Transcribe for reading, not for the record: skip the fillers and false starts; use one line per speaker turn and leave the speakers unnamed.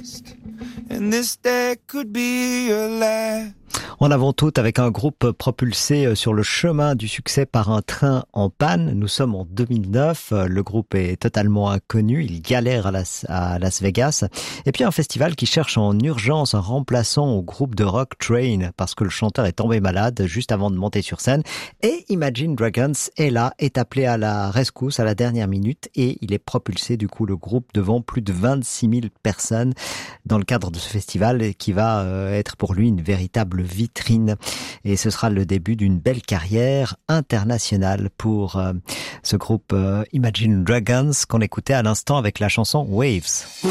and this day could be your last.
En avant toute avec un groupe propulsé sur le chemin du succès par un train en panne. Nous sommes en 2009. Le groupe est totalement inconnu. Il galère à Las Vegas. Et puis un festival qui cherche en urgence un remplaçant au groupe de rock Train parce que le chanteur est tombé malade juste avant de monter sur scène. Et Imagine Dragons est là, est appelé à la rescousse à la dernière minute et il est propulsé du coup le groupe devant plus de 26 000 personnes dans le cadre de ce festival qui va être pour lui une véritable vitrine. Et ce sera le début d'une belle carrière internationale pour ce groupe Imagine Dragons qu'on écoutait à l'instant avec la chanson Waves.